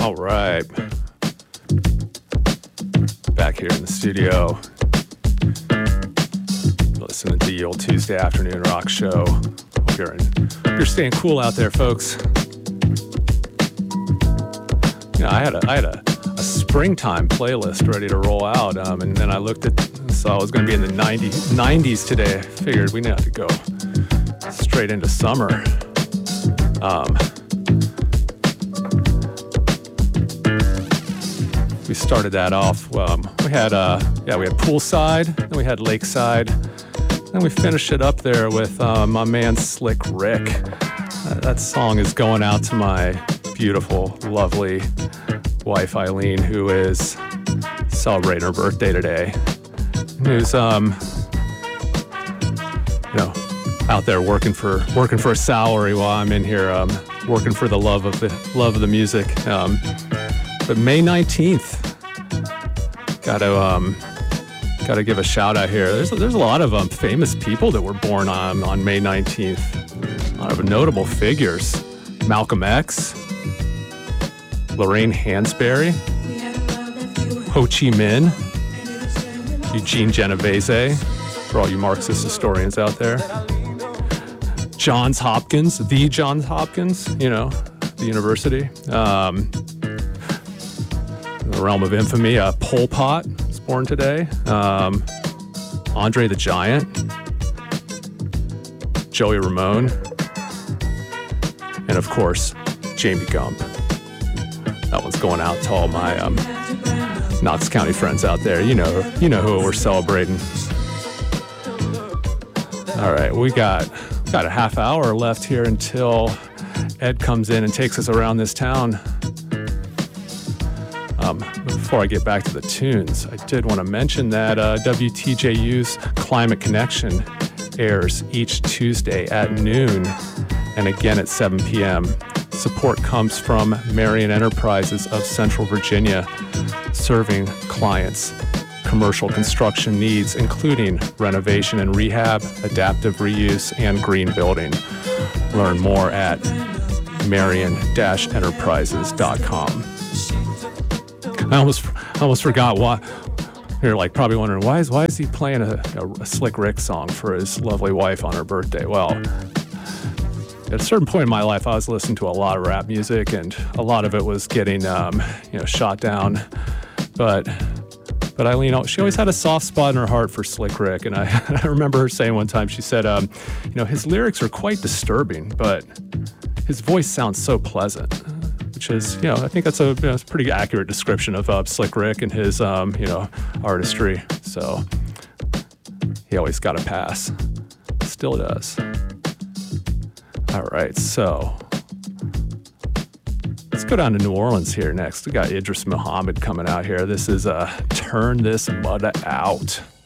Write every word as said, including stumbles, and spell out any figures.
All right. Back here in the studio. Listening to the old Tuesday afternoon rock show. Hope you're, in, hope you're staying cool out there, folks. You know, I had a, I had a, a springtime playlist ready to roll out, um, and then I looked at, saw it was going to be in the nineties, nineties today. I figured we didn't have to go straight into summer. Um, we started that off. Um, we had, uh, yeah, we had Poolside, then we had Lakeside, then we finished it up there with uh, my man Slick Rick. Uh, that song is going out to my beautiful, lovely wife Eileen, who is celebrating her birthday today. Who's um, you know, out there working for working for a salary while I'm in here um, working for the love of the love of the music. Um, but May nineteenth, gotta um, gotta give a shout out here. There's there's a lot of um, famous people that were born on on May nineteenth. A lot of notable figures: Malcolm X, Lorraine Hansberry, Ho Chi Minh, Eugene Genovese, for all you Marxist historians out there. Johns Hopkins, the Johns Hopkins, you know, the university. Um, in the realm of infamy, uh, Pol Pot was born today. Um, Andre the Giant, Joey Ramone, and of course, Jamie Gump. That one's going out to all my um, Knox County friends out there. You know, you know who we're celebrating. All right, we got got a half hour left here until Ed comes in and takes us around this town. Um, before I get back to the tunes, I did want to mention that uh, W T J U's Climate Connection airs each Tuesday at noon and again at seven p.m. Support comes from Marion Enterprises of Central Virginia, serving clients' commercial construction needs, including renovation and rehab, adaptive reuse, and green building. Learn more at marion dash enterprises dot com. I almost, I almost forgot why. You're like probably wondering, why is why is he playing a, a, a Slick Rick song for his lovely wife on her birthday? Well, at a certain point in my life, I was listening to a lot of rap music, and a lot of it was getting, um, you know, shot down. But, but Eileen, she always had a soft spot in her heart for Slick Rick, and I, I remember her saying one time, she said, um, you know, his lyrics are quite disturbing, but his voice sounds so pleasant. Which is, you know, I think that's a, you know, it's a pretty accurate description of uh, Slick Rick and his, um, you know, artistry. So he always got a pass. Still does. All right, so let's go down to New Orleans here next. We got Idris Muhammad coming out here. This is uh, Turn This Mud Out.